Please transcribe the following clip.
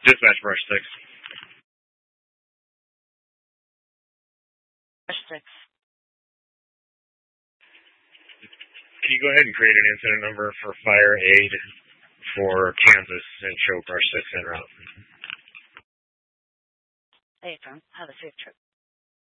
Dispatch brush 6. Brush 6. Can you go ahead and create an incident number for fire aid for Kansas and show brush 6 en route? Hey, friend. Have a safe trip.